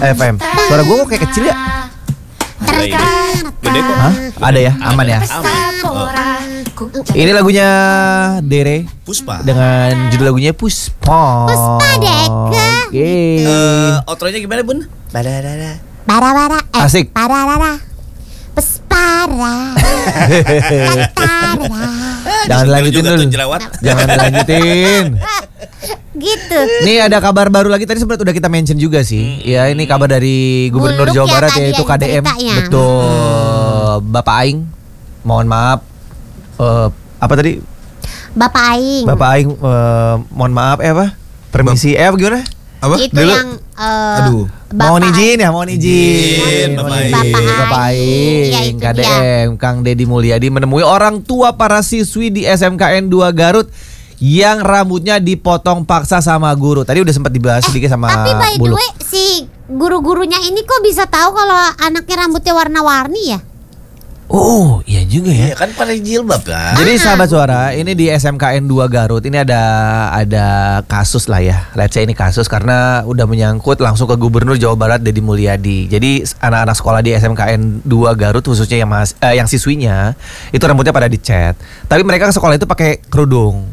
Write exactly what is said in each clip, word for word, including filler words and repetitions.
F M. Suara gue kok kayak kecil ya? Ada ini. Gede kok. Hah? Ada ya? Aman ya? Ini lagunya Dere Puspa. dengan judul lagunya Puspa. Puspa Deka. Oke. Eh, outronya gimana, Bun? Badadada. Bara-bara. Eh, Asik. Bara-bara. Pespara. Jangan dilanjutin juga dulu. tuh jerawat. Jangan dilanjutin. Gitu. Nih ada kabar baru lagi, tadi sebenarnya udah kita mention juga sih. Ya, ini kabar dari Gubernur Buluk Jawa ya Barat tadi yaitu yang K D M. ceritanya. Betul. Bapak Aing. Mohon maaf. Eh, apa tadi? Bapak Aing. Bapak Aing eh, mohon maaf eh apa? Permisi eh apa gimana? Apa? Itu Dulu. yang eh, Aduh. Bapak Mohon izin ya, mohon izin. Izin, Bapak Mohon Aing. izin, Bapak Bapak Aing. Ya, Aing, itu K D M, Kang Deddy Mulyadi menemui orang tua para siswi di S M K N dua Garut yang rambutnya dipotong paksa sama guru. Tadi udah sempat dibahas sedikit sama Tapi by the Buluk. way, si guru-gurunya ini kok bisa tahu kalau anaknya rambutnya warna-warni ya? Oh, iya juga ya. Iya kan pada jilbab kan. Jadi sahabat suara, ini di S M K N dua Garut ini ada ada kasus lah ya. Let's say ini kasus karena udah menyangkut langsung ke Gubernur Jawa Barat Deddy Mulyadi. Jadi anak-anak sekolah di S M K N dua Garut khususnya yang mas, eh, yang siswinya itu rambutnya pada dicat. Tapi mereka ke sekolah itu pakai kerudung.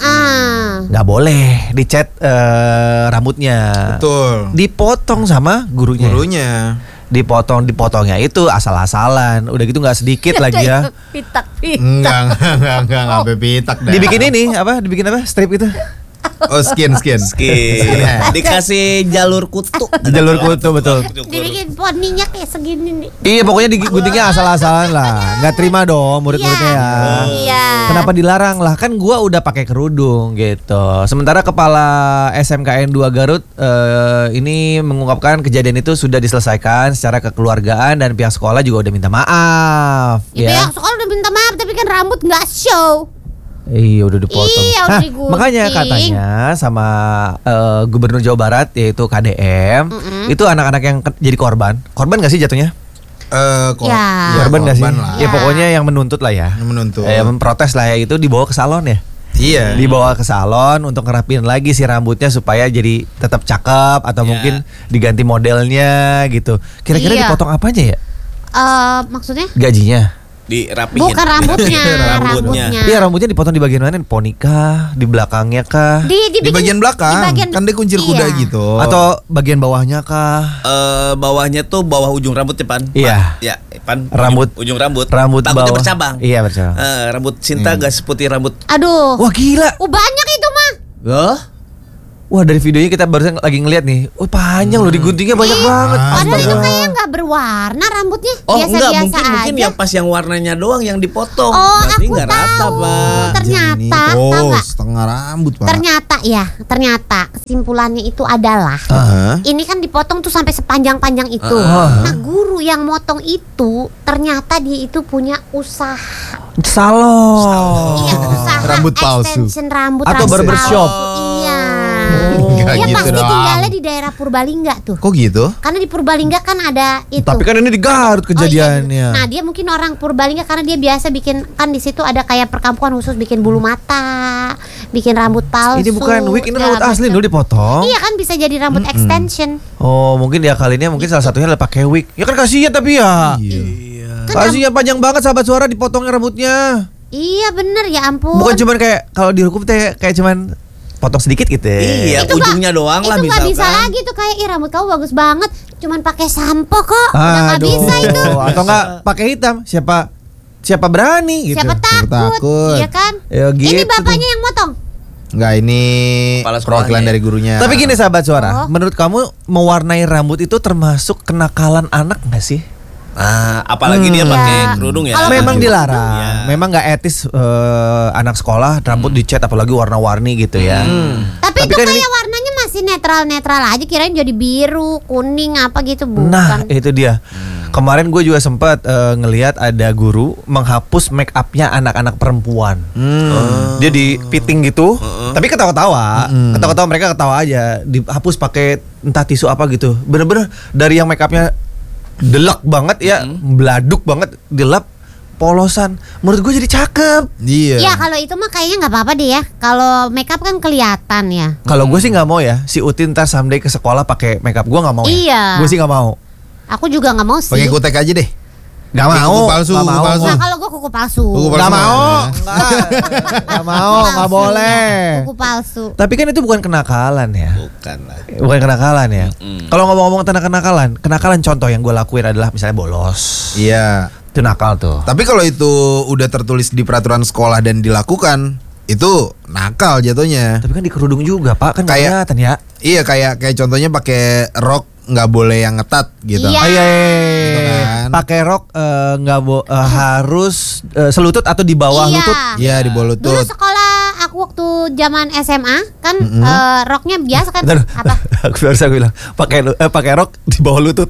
Ah. Nggak boleh dicat eh, rambutnya. Betul. Dipotong sama gurunya. Gurunya. Dipotong dipotongnya itu asal-asalan. Udah gitu nggak sedikit lagi ya. Pitak-pitak. Enggak, enggak, enggak, enggak, enggak sampai pitak dah. Dibikin ini apa? Dibikin apa? Strip itu. Oh, skin, skin. Skin. Dikasih jalur kutu. Jalur kutu, betul. Dibikin poninya kayak segini nih. Iya, pokoknya diguntingnya asal-asalan lah. Nggak terima dong murid-muridnya ya. Iya. Kenapa dilarang lah? Kan gua udah pakai kerudung gitu. Sementara kepala S M K N dua Garut eh, ini mengungkapkan kejadian itu sudah diselesaikan secara kekeluargaan dan pihak sekolah juga udah minta maaf. Ya, Ya. pihak sekolah udah minta maaf tapi kan rambut nggak show. Iya udah dipotong. Iya, udah Hah, digunting. makanya katanya sama eh, Gubernur Jawa Barat yaitu K D M Mm-mm. itu anak-anak yang ke- jadi korban. Korban gak sih jatuhnya? Eh, kok. Ya. korban gak sih? lah. Ya Ya. pokoknya yang menuntut lah ya. Yang menuntut. Eh, memprotes lah ya, itu dibawa ke salon ya. Iya. Dibawa ke salon untuk ngerapiin lagi si rambutnya supaya jadi tetap cakep atau Ya. mungkin diganti modelnya gitu. Kira-kira Iya. dipotong apanya ya? Eh, maksudnya? Gajinya? Dirapihin. Bukan rambutnya, Rambutnya. rambutnya. Iya, rambutnya dipotong di bagian mana? Poni kah? Di belakangnya kah? Di, Di dibikin- bagian belakang. di bagian- Kan dia kuncir iya. kuda gitu. Atau bagian bawahnya kah? Eh, bawahnya tuh bawah ujung rambutnya Pan. Iya. Pan. Ya, Pan. Rambut. ujung, ujung rambut. Rambut Takutnya bawah. bercabang. Iya, bercabang. Eh, rambut Sinta Hmm. gak seputih rambut. Aduh. Wah, gila. Oh, banyak itu mah. Loh? Wah, dari videonya kita barusan lagi ngeliat nih. Oh, panjang loh, diguntingnya banyak Iya, banget. Padahal itu Astaga. kayaknya nggak berwarna rambutnya. Oh Biasa-biasa enggak, mungkin aja. mungkin yang pas yang warnanya doang yang dipotong. Oh, Berarti aku nggak rata, tahu. Pak. Ternyata, oh, tahu nggak? setengah rambut, Pak. Ternyata ya, ternyata kesimpulannya itu adalah Aha. ini kan dipotong tuh sampai sepanjang-panjang itu. Ah. Nah, guru yang motong itu ternyata dia itu punya usaha. Salon. Iya, usaha Rambut palsu. extension rambut Atau rambut barbershop. palsu. Iya. Enggak Dia gitu pasti dong. tinggalnya di daerah Purbalingga tuh. Kok gitu? Karena di Purbalingga kan ada itu. Tapi kan ini di Garut Oh, iya. kejadiannya. Nah, dia mungkin orang Purbalingga karena dia biasa bikin, kan di situ ada kayak perkampungan khusus bikin bulu mata, bikin rambut palsu. Ini bukan wig, ini segala rambut asli macam. dulu dipotong. Iya kan bisa jadi rambut extension. Oh, mungkin dia kali ini mungkin salah satunya adalah pakai wig. Ya kan kasihan tapi ya. Iya. Kasihan panjang banget sahabat suara dipotongnya rambutnya. Iya bener ya ampun. Bukan cuman kayak kalau dihukum teh kayak cuman potong sedikit gitu. Iya, Itu nggak- ujungnya doang lah itu nggak bisa misalkan. lagi tuh kayak ih rambut kamu bagus banget, cuman pakai sampo kok. Udah nggak Aduh. bisa itu. Atau enggak pakai hitam. Siapa siapa berani gitu. Siapa takut? takut. Iya kan? Ya, gitu Ini bapaknya yang motong. Enggak, ini Kepala sekolahnya. perwakilan dari gurunya. Tapi gini sahabat suara, Oh. menurut kamu mewarnai rambut itu termasuk kenakalan anak nggak sih? Ah, apalagi dia Hmm. pakai Iya. kerudung ya. Kalau Memang Kerudung. dilarang, Iya. memang nggak etis eh, anak sekolah rambut dicat apalagi warna-warni gitu ya. Tapi, Tapi itu kan kayak ini- warnanya masih netral-netral aja, kirain jadi biru, kuning apa gitu bukan. Nah itu dia. Kemarin gue juga sempat eh, ngelihat ada guru menghapus make upnya anak-anak perempuan. Hmm. Dia di fitting gitu, tapi ketawa-tawa, ketawa-tawa mereka ketawa aja, dihapus pakai entah tisu apa gitu. Bener-bener dari yang make upnya delak banget ya, beladuk banget, dilap, polosan. Menurut gue jadi cakep. Iya. Ya kalau itu mah kayaknya nggak apa-apa deh ya. Kalau makeup kan kelihatan ya. Kalau gue sih nggak mau ya, si Utin ntar someday ke sekolah pakai makeup. Gue nggak mau. Iya. Ya. Gue sih nggak mau. Aku juga nggak mau sih. Pakai kutek aja deh. Gak Pakai mau. kuku palsu, Nggak kuku mau. palsu. Nah kalau gue kuku palsu. Kuku palsu. Gak mau. Nah. Nggak. Nggak mau. Kuku Nggak palsu, boleh. Kuku palsu. Tapi kan itu bukan kenakalan ya. Bukan lah. Bukan kenakalan ya. Kalau ngomong-ngomong tentang kenakalan, kenakalan contoh yang gue lakuin adalah misalnya bolos. Iya. Itu nakal tuh. Tapi kalau itu udah tertulis di peraturan sekolah dan dilakukan, itu nakal jatuhnya. Tapi kan di kerudung juga Pak, kan nggak Kayak- kelihatan ya. Iya, kayak kayak contohnya pakai rok nggak boleh yang ngetat gitu. Iya. Ah, iya, iya, Gitu iya. kan. Pakai rok eh, nggak bo- eh, harus eh, selutut atau di bawah Iya. lutut. Iya, di bawah Dulu lutut. sekolah aku waktu zaman S M A kan eh, roknya biasa kan Bentar, apa? aku baru saya bilang pakai lu- eh, pakai rok di bawah lutut.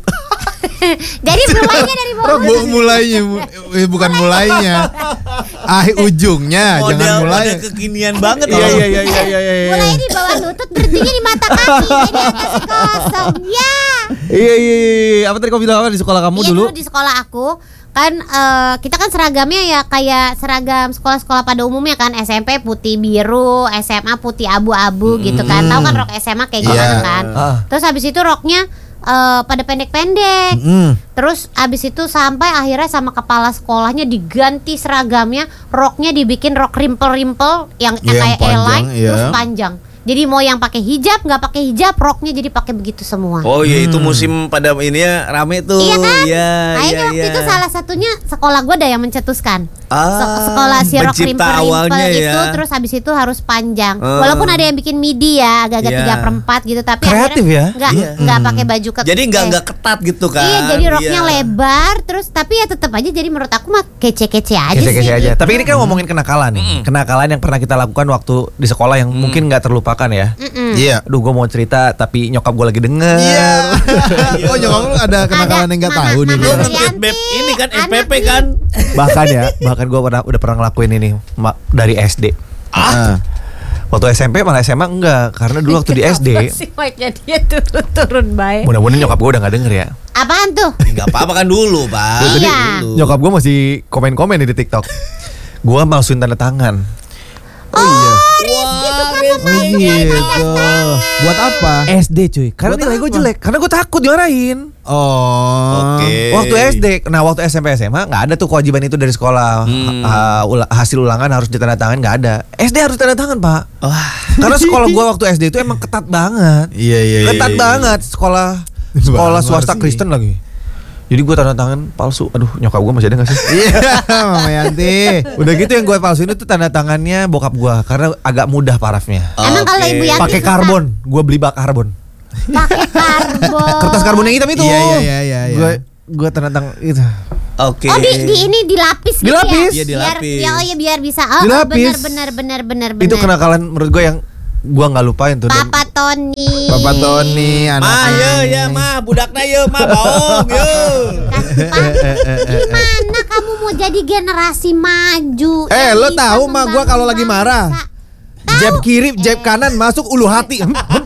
Jadi mulainya dari bawah. Rok bu- mulainya bu- eh, bukan mulainya. Ah, ujungnya, jangan Model, mulai. model kekinian banget. Iya loh. iya iya iya iya. iya. Mulainya di bawah lutut berhentinya di mata kaki. Jadi atasnya kosong. Ya. Iya iya iya. Apa tadi kau bilang apa di sekolah kamu Iya dulu? dulu di sekolah aku kan eh, kita kan seragamnya ya kayak seragam sekolah-sekolah pada umumnya kan S M P putih biru, S M A putih abu-abu gitu kan. Tahu kan rok S M A kayak Iya. gimana kan. Ah. Terus habis itu roknya eh, pada pendek-pendek. Mm. Terus abis itu sampai akhirnya sama kepala sekolahnya diganti seragamnya, roknya dibikin rok rimpel-rimpel yang, yang Iya, yang kayak panjang, airline iya. terus panjang. Jadi mau yang pakai hijab nggak pakai hijab, roknya jadi pakai begitu semua. Oh iya itu musim pada ini ya rame tuh. Iya kan? Iya, Akhirnya iya, waktu iya. itu salah satunya sekolah gue ada yang mencetuskan. Ah, Se- sekolah si rok pencipta rimpel-rimpel awalnya itu ya. terus habis itu harus panjang. Ah. Walaupun ada yang bikin midi ya agak-agak Iya. tiga per empat gitu tapi Kreatif akhirnya ya? nggak Iya. nggak pakai baju ke Jadi nggak eh, nggak ketat gitu kan? Iya, jadi roknya Iya. lebar terus tapi ya tetap aja jadi menurut aku mah kece-kece aja Kece-kece sih. aja. gitu. Tapi ini kan ngomongin kenakalan nih. Kenakalan yang pernah kita lakukan waktu di sekolah yang mungkin nggak terlupakan ya. Mm-mm. Iya. Aduh, gue mau cerita tapi nyokap gue lagi denger. Iya. Oh, nyokap lu ada kenakalan Ada yang nggak Mama- tahu nih Mama dia. Lu Yanti, beb ini kan S P P anak kan? Bahkan ya, bahkan gue pernah udah pernah ngelakuin ini ma- dari S D. Ah. Waktu S M P malah S M A enggak, karena dulu waktu di S D. Kenapa sih mic-nya dia turun-turun baik. Mudah-mudahan nyokap gue udah nggak denger ya. Apaan tuh? Nggak apa-apa kan dulu pak. Iya. Dulu. Nyokap gue masih komen-komen nih di TikTok. Gue malsuin tanda tangan. Oh iya. Wah, Oh gitu. Buat apa? S D cuy. Karena Buat nilai gue apa? jelek. Karena gue takut dimarahin. Oh. Oke. Waktu S D, nah waktu S M P S M A nggak ada tuh kewajiban itu dari sekolah. Hmm. Ha- ula- hasil ulangan harus ditandatangan nggak ada. S D harus tanda tangan pak. Wah. Karena sekolah gue waktu S D itu emang ketat banget. Iya iya. iya, Ketat iya. banget sekolah sekolah Bangor swasta sih. Kristen lagi. Jadi gue tanda tangan palsu. Aduh, nyokap gue masih ada gak sih? Iya, Mama Yanti. Udah gitu yang gue palsuin itu tanda tangannya bokap gue karena agak mudah parafnya. Emang kalau Oke. Ibu Yanti Pakai susah. karbon, gue beli bak karbon. Pakai karbon. Kertas karbon yang hitam itu. Iya, iya, iya, iya, iya. Gue gue tanda tangan itu. Oke. Oh di, di ini dilapis gitu Dilapis. ya? Iya, dilapis. Biar, ya, oh ya biar bisa. Oh, oh Dilapis. benar benar benar benar Itu benar. kenakalan menurut gue yang gue nggak lupain tuh. Dan- Papa Tony. Bapak Tony, Ma anaknya. ya ya ma budakna ya ma baong yo. Kasih Pak, gimana kamu mau jadi generasi maju? Eh, yang lo bisa tahu mah gua kalau membangun lagi marah. bangsa? Jab kiri, jab kanan masuk ulu hati.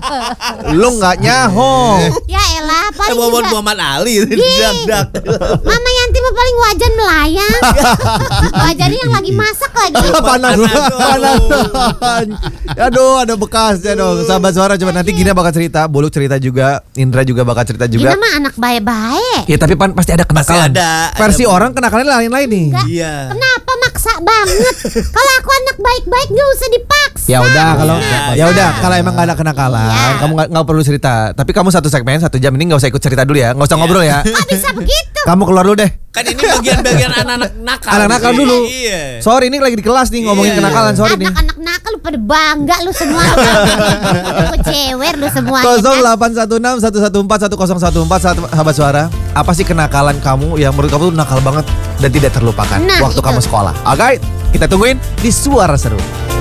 Lo nggak nyaho. Ya elah, Eh paling Muhammad juga Muhammad Ali Ih. dak dak. Mama Yanti mah paling wajan melayang. Wajannya yang lagi masak lagi. Panas, Panas, panas. Aduh, ada bekasnya dong. Sahabat suara coba nanti Gina bakal cerita, Buluk cerita juga, Indra juga bakal cerita Gina juga. mah anak baik-baik. Ya tapi pan, pasti ada Pasti kenakalan. ada, ada. Versi orang kenakalannya lain-lain nih. Enggak. Iya. Kenapa maksa banget? Kalau aku anak baik-baik gak usah dipaksa. Ya udah kalau Iya, ya iya. udah kalau emang gak ada kenakalan, Iya. kamu nggak nggak perlu cerita. Tapi kamu satu segmen satu jam ini nggak usah ikut cerita dulu ya, nggak usah ngobrol ya. Kok bisa begitu? Kamu keluar dulu deh. Kan ini bagian-bagian anak-anak nakal. Anak nakal Iya, dulu. Iya. Sorry ini lagi di kelas nih ngomongin Iya. kenakalan. Sorry nih. Anak-anak nakal lu pada bangga lu semua. Lu cewer lu semua. nol delapan satu enam satu satu empat satu nol satu empat sahabat suara. Apa sih kenakalan kamu yang menurut kamu tuh nakal banget dan tidak terlupakan Nah, waktu itu. kamu sekolah? Oke, kita tungguin di Suara Seru.